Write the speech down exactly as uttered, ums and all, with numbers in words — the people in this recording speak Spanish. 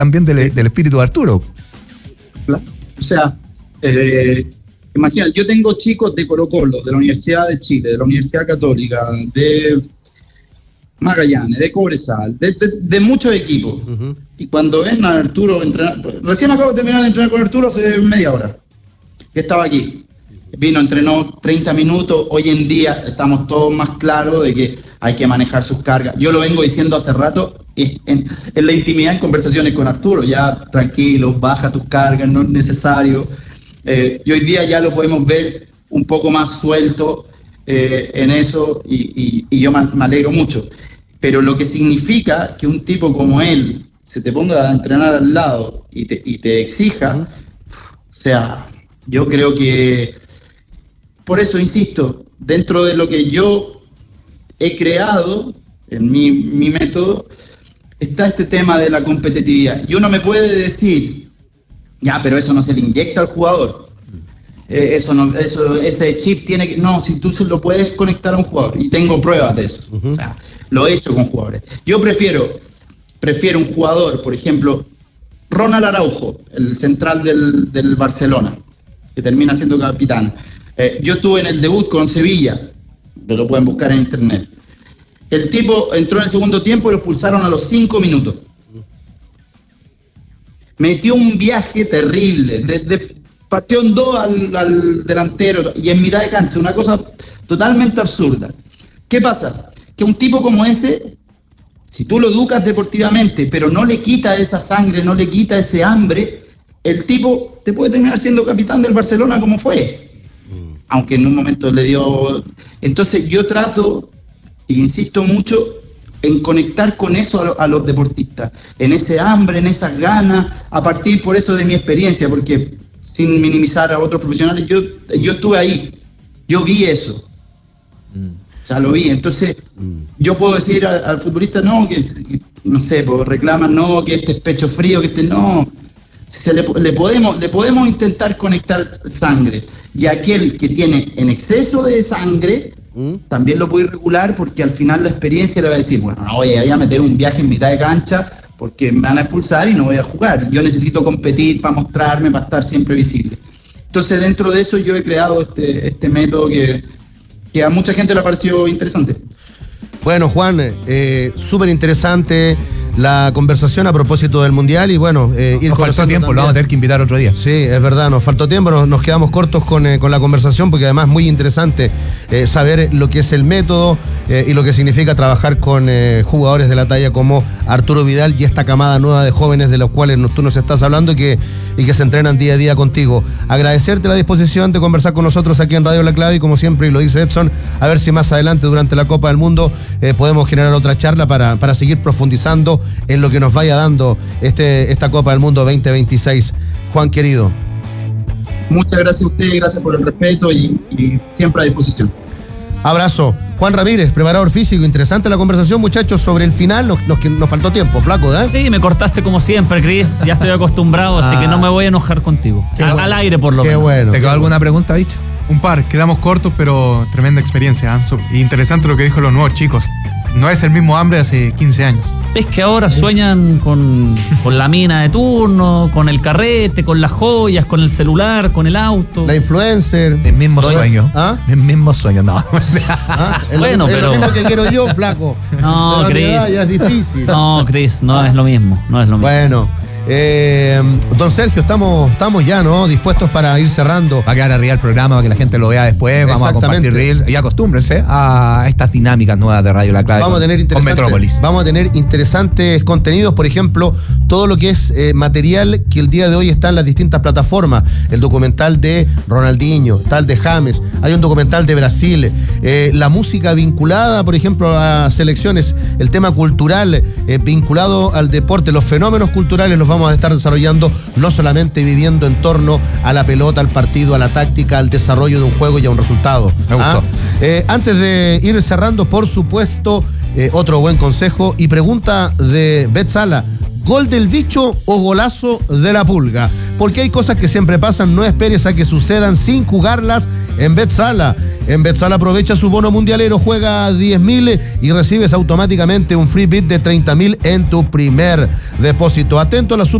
también del, del espíritu de Arturo. O sea, eh, imagínate, yo tengo chicos de Colo-Colo, de la Universidad de Chile, de la Universidad Católica, de Magallanes, de Cobresal, de, de, de muchos equipos. Uh-huh. Y cuando ven a Arturo entrenar, recién acabo de terminar de entrenar con Arturo hace media hora, que estaba aquí. Vino, entrenó treinta minutos, hoy en día estamos todos más claros de que hay que manejar sus cargas. Yo lo vengo diciendo hace rato en, en la intimidad, en conversaciones con Arturo, ya tranquilo, baja tus cargas, no es necesario. Eh, y hoy día ya lo podemos ver un poco más suelto eh, en eso y, y, y yo me alegro mucho. Pero lo que significa que un tipo como él se te ponga a entrenar al lado y te, y te exija, uh-huh. O sea, yo creo que, por eso insisto, dentro de lo que yo he creado en mi, mi método, está este tema de la competitividad. Y uno me puede decir, ya, pero eso no se le inyecta al jugador. Eh, eso no, eso, ese chip tiene que... No, si tú se lo puedes conectar a un jugador, y tengo pruebas de eso. Uh-huh. O sea, lo he hecho con jugadores. Yo prefiero, prefiero un jugador, por ejemplo, Ronald Araujo, el central del, del Barcelona, que termina siendo capitán. Eh, yo estuve en el debut con Sevilla, lo pueden buscar en internet. El tipo entró en el segundo tiempo y lo expulsaron a los cinco minutos. Metió un viaje terrible, desde partió en dos al, al delantero y en mitad de cancha, una cosa totalmente absurda. ¿Qué pasa? Que un tipo como ese, si tú lo educas deportivamente, pero no le quita esa sangre, no le quita ese hambre, el tipo te puede terminar siendo capitán del Barcelona como fue. Aunque en un momento le dio... Entonces yo trato, e insisto mucho, en conectar con eso a, lo, a los deportistas, en ese hambre, en esas ganas, a partir por eso de mi experiencia, porque sin minimizar a otros profesionales, yo, yo estuve ahí, yo vi eso, mm. o sea, lo vi. Entonces mm. yo puedo decir al, al futbolista, no, que no sé, pues reclaman, no, que este es pecho frío, que este no... Se le, le, podemos, le podemos intentar conectar sangre, y aquel que tiene en exceso de sangre ¿Mm? también lo puede regular, porque al final la experiencia le va a decir, bueno, no voy a, voy a meter un viaje en mitad de cancha porque me van a expulsar y no voy a jugar, yo necesito competir para mostrarme, para estar siempre visible. Entonces dentro de eso yo he creado este, este método que, que a mucha gente le ha parecido interesante. Bueno, Juan, eh, súper interesante la conversación a propósito del Mundial y bueno, eh, ir nos faltó tiempo, también. Lo vamos a tener que invitar otro día. Sí, es verdad, nos faltó tiempo, nos, nos quedamos cortos con, eh, con la conversación porque además es muy interesante eh, saber lo que es el método eh, y lo que significa trabajar con eh, jugadores de la talla como Arturo Vidal y esta camada nueva de jóvenes de los cuales tú nos estás hablando y que, y que se entrenan día a día contigo. Agradecerte la disposición de conversar con nosotros aquí en Radio La Clave y como siempre, y lo dice Edson, a ver si más adelante durante la Copa del Mundo eh, podemos generar otra charla para, para seguir profundizando en lo que nos vaya dando este, esta Copa del Mundo veinte veintiséis. Juan, querido. Muchas gracias a ustedes, gracias por el respeto y, y siempre a disposición. Abrazo. Juan Ramírez, preparador físico. Interesante la conversación, muchachos, sobre el final. Nos, nos, nos faltó tiempo, flaco, ¿eh? Sí, me cortaste como siempre, Cris. Ya estoy acostumbrado, ah, así que no me voy a enojar contigo. Al, bueno. al aire, por lo qué menos. Bueno, ¿Te quedó qué alguna bueno. pregunta, Dich? Un par, quedamos cortos, pero tremenda experiencia. ¿eh? Interesante lo que dijo los nuevos chicos. No es el mismo hambre de hace quince años. Es que ahora sueñan con, con la mina de turno, con el carrete, con las joyas, con el celular, con el auto. La influencer. El mismo Soy- sueño. ¿Ah? El mismo sueño, no. ¿Ah? Es, Bueno, lo, es pero- lo mismo que quiero yo, flaco. No, Pero a mi Cris. edad ya es difícil. No, Cris, no Ah. es lo mismo, no es lo mismo. Bueno, eh, don Sergio, estamos, estamos ya, ¿no? Dispuestos para ir cerrando. Va a quedar arriba el programa para que la gente lo vea después. Vamos a compartir Exactamente. reels y acostúmbrense a estas dinámicas nuevas de Radio La Clave. Vamos a tener con interesantes, Metrópolis. vamos a tener interesantes contenidos, por ejemplo, todo lo que es eh, material que el día de hoy está en las distintas plataformas. El documental de Ronaldinho, tal de James, hay un documental de Brasil, eh, la música vinculada, por ejemplo, a selecciones, el tema cultural eh, vinculado al deporte, los fenómenos culturales los vamos a estar desarrollando, no solamente viviendo en torno a la pelota, al partido, a la táctica, al desarrollo de un juego y a un resultado. Me gustó. ¿Ah? Eh, antes de ir cerrando, por supuesto, eh, otro buen consejo y pregunta de Betsala: ¿gol del bicho o golazo de la pulga? Porque hay cosas que siempre pasan, no esperes a que sucedan sin jugarlas en Betsala. En Betzal aprovecha su bono mundialero, juega diez mil y recibes automáticamente un free bit de treinta mil en tu primer depósito. Atento a la